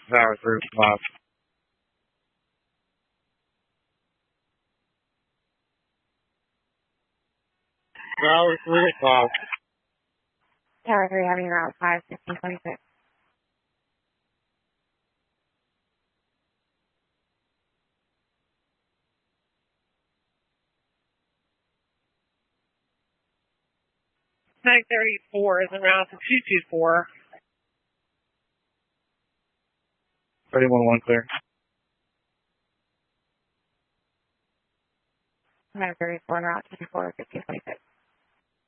Tower 3 o'clock. Tower 3 o'clock. Tower 3 having route 51626. Nine 34 is around to 224. 31-1 clear. 934 route 24 1526.